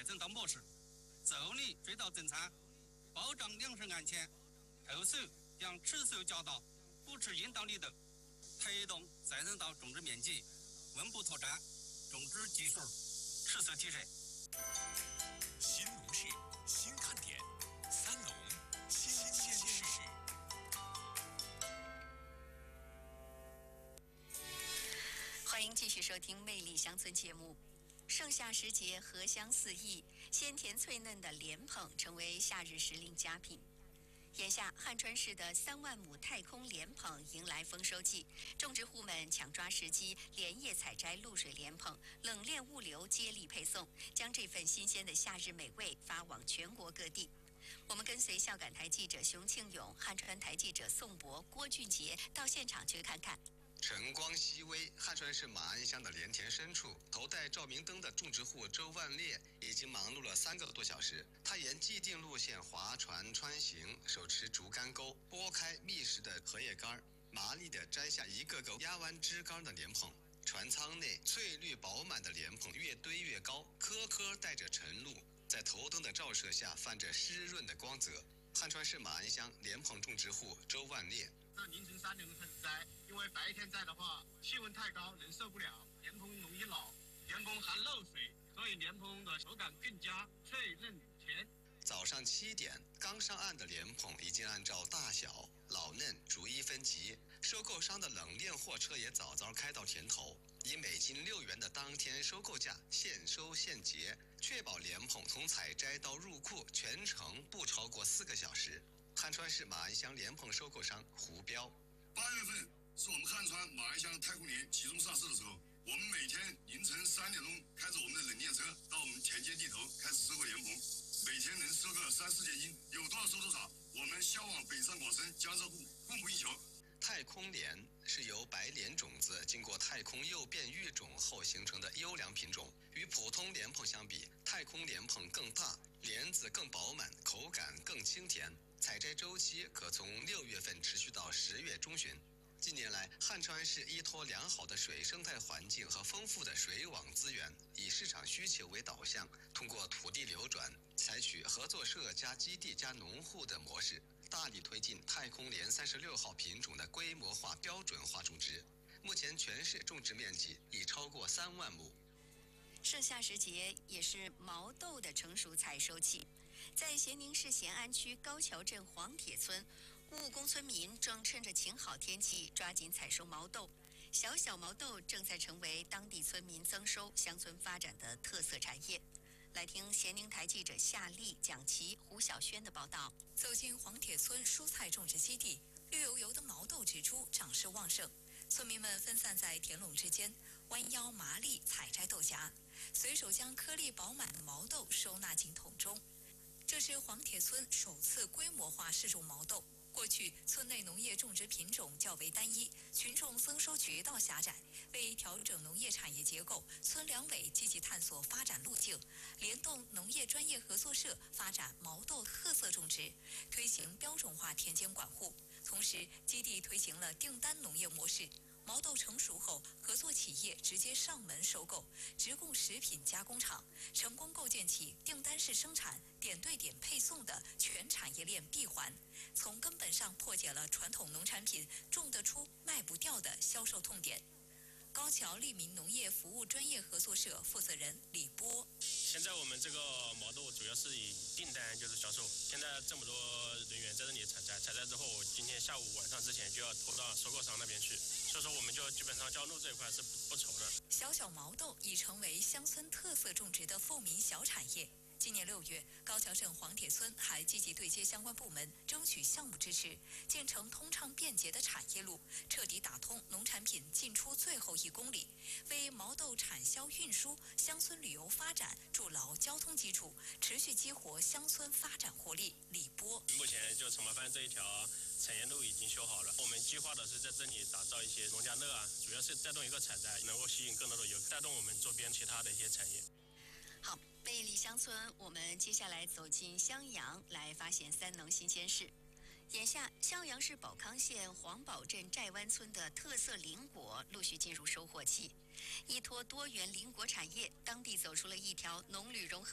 再生稻模式，助力水稻增产，保障粮食安全，后手将持续教导扶持引导力度，推动再生稻种植面积稳步拓展，种植技术持续提升。 新农事新看点，三农新鲜事。 欢迎继续收听《魅力乡村》节目。盛夏时节，荷香四溢，鲜甜脆嫩的莲蓬成为夏日时令佳品。眼下，汉川市的3万亩太空莲蓬迎来丰收季，种植户们抢抓时机，连夜采摘露水莲蓬，冷链物流接力配送，将这份新鲜的夏日美味发往全国各地。我们跟随孝感台记者熊庆勇、汉川台记者宋博、郭俊杰到现场去看看。 晨光熹微，汉川市马鞍乡的莲田深处，头戴照明灯的种植户周万烈已经忙碌了3个多小时。他沿既定路线划船穿行，手持竹竿钩，拨开密实的荷叶杆，麻利地摘下一个个压弯枝干的莲蓬。船舱内翠绿饱满的莲蓬越堆越高，颗颗带着晨露，在头灯的照射下泛着湿润的光泽。汉川市马鞍乡莲蓬种植户周万烈。 凌晨3点钟开始摘，因为白天摘的话，气温太高，人受不了，莲蓬容易老，莲蓬含漏水，所以莲蓬的手感更加脆嫩甜。 早上7点，刚上岸的莲蓬已经按照大小、老嫩逐一分级，收购商的冷链货车也早早开到田头，以每斤6元的当天收购价现收现结，确保莲蓬从采摘到入库全程不超过4个小时。汉川市马鞍乡莲蓬收购商胡彪 ：8月份是我们汉川马鞍乡太空莲集中上市的时候，我们每天凌晨3点钟开着我们的冷链车到我们田间地头开始收购莲蓬，每天能收购3-4千斤，有多少收多少。我们销往北上广深、江浙沪，供不应求。 太空莲是由白莲种子经过太空诱变育种后形成的优良品种，与普通莲蓬相比，太空莲蓬更大，莲子更饱满，口感更清甜。采摘周期可从6月份持续到10月中旬。近年来，汉川市依托良好的水生态环境和丰富的水网资源，以市场需求为导向，通过土地流转，采取合作社加基地加农户的模式，大力推进太空莲36号品种的规模化标准化种植。目前全市种植面积已超过3万亩。 盛夏时节也是毛豆的成熟采收期，在咸宁市咸安区高桥镇黄铁村，务工村民正趁着晴好天气抓紧采收毛豆。小毛豆正在成为当地村民增收、乡村发展的特色产业。来听咸宁台记者夏丽、蒋琪、胡小轩的报道。 走进黄铁村蔬菜种植基地，绿油油的毛豆植株长势旺盛，村民们分散在田垄之间，弯腰麻利采摘豆荚，随手将颗粒饱满的毛豆收纳进桶中。这是黄铁村首次规模化试种毛豆。过去村内农业种植品种较为单一，群众增收渠道狭窄。为调整农业产业结构，村两委积极探索发展路径，联动农业专业合作社发展毛豆特色种植，推行标准化田间管护。同时，基地推行了订单农业模式。毛豆成熟后，合作企业直接上门收购，直供食品加工厂，成功构建起订单式生产、点对点配送的全产业链闭环，从根本上破解了传统农产品种得出卖不掉的销售痛点。高桥利民农业服务专业合作社负责人李波： 现在我们这个毛豆主要是以订单就是销售，现在这么多人员在这里采摘之后，今天下午晚上之前就要投到收购商那边去，所以说我们就基本上交路这一块是不愁的。 小毛豆已成为乡村特色种植的富民小产业。今年6月，高桥镇黄铁村还积极对接相关部门，争取项目支持，建成通畅便捷的产业路，彻底打通农产品进出最后1公里，为毛豆产销运输、乡村旅游发展筑牢交通基础，持续激活乡村发展活力。李波： 目前就城麻番这一条产业路已经修好了，我们计划的是在这里打造一些农家乐啊，主要是带动一个采摘，能够吸引更多的游客，带动我们周边其他的一些产业。 好，魅力乡村，我们接下来走进襄阳，来发现3农新鲜事。眼下，襄阳市保康县黄堡镇寨湾村的特色菱果陆续进入收获期。依托多元菱果产业，当地走出了一条农旅融合